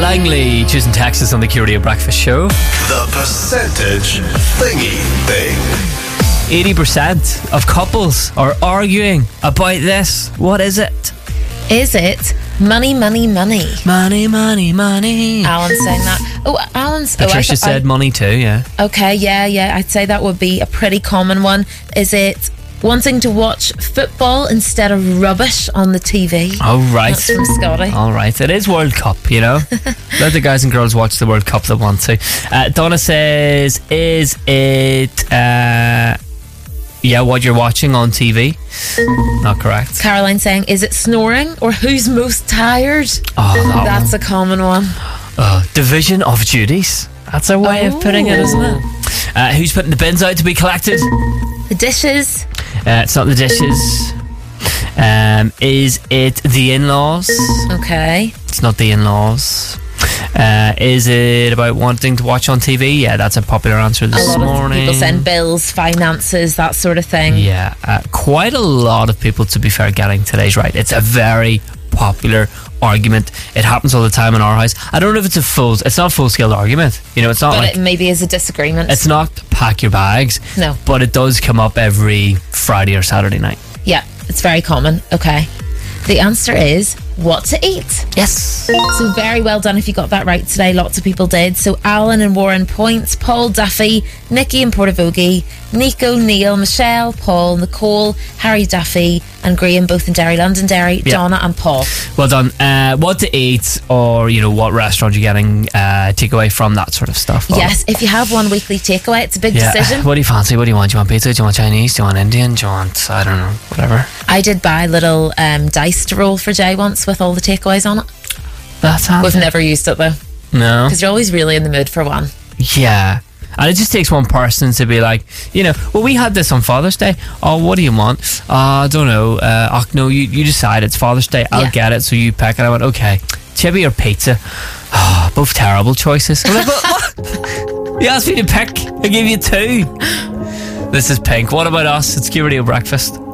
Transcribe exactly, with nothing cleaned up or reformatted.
Langley, choosing Texas on the Q Radio Breakfast Show. The percentage thingy thing. eighty percent of couples are arguing about this. What is it? Is it money, money, money? Money, money, money. Alan's saying that. Oh, Alan's... Patricia oh, I, said I, money too, yeah. Okay, yeah, yeah. I'd say that would be a pretty common one. Is it wanting to watch football instead of rubbish on the T V? Oh, right. That's from Scotty. All right. It is World Cup, you know. Let the guys and girls watch the World Cup that want to. Uh, Donna says, is it... Uh, yeah, what you're watching on T V? Not correct. Caroline saying, is it snoring or who's most tired? Oh, that That's one. a common one. Uh, division of duties. That's a way Oh. of putting it, isn't it? Uh, who's putting the bins out to be collected? The dishes. Uh, it's not the dishes. Um, is it the in-laws? Okay. It's not the in-laws. Uh, is it about wanting to watch on T V? Yeah, that's a popular answer A this lot morning. of people send bills, finances, that sort of thing. Yeah, uh, quite a lot of people, to be fair, getting today's right. It's a very popular argument. It happens all the time in our house. I don't know if it's a full, it's not a full-scale argument. You know, it's not But like, it maybe is a disagreement. it's not pack your bags. No. But it does come up every Friday or Saturday night. Yeah, it's very common. Okay. The answer is what to eat. Yes. So very well done if you got that right today. Lots of people did. So Alan and Warren points, Paul Duffy, Nikki and Portavogie, Nico, Neil, Michelle, Paul, Nicole, Harry Duffy and Graham, both in Derry, Londonderry, Yeah. Donna and Paul. Well done. Uh, what to eat, or you know, what restaurant you're getting uh, takeaway from, that sort of stuff. Yes, if you have one weekly takeaway, it's a big Yeah. decision. What do you fancy? What do you want? Do you want pizza? Do you want Chinese? Do you want Indian? Do you want, I don't know, whatever? I did buy a little um, dice to roll for Jay once with all the takeaways on it. That's how. We've never used it though, No. because you're always really in the mood for one. Yeah. And it just takes one person to be like, you know, well, we had this on Father's Day. Oh, what do you want? Uh, I don't know. Uh, oh, no, you, you decide. It's Father's Day. I'll Yeah. get it. So you pick. And I went, okay, chibi or pizza? Oh, both terrible choices. I'm like, what? what? You asked me to pick. I gave you two. This is Pink. What about us? It's Q Radio Breakfast.